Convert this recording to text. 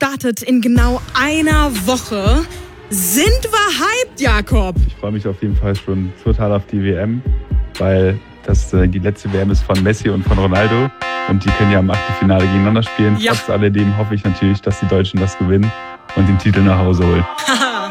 startet in genau einer Woche. Sind wir hyped, Jakob? Ich freue mich auf jeden Fall schon total auf die WM, weil das die letzte WM ist von Messi und von Ronaldo. Und die können ja im Achtelfinale gegeneinander spielen. Ja. Trotz alledem hoffe ich natürlich, dass die Deutschen das gewinnen und den Titel nach Hause holen.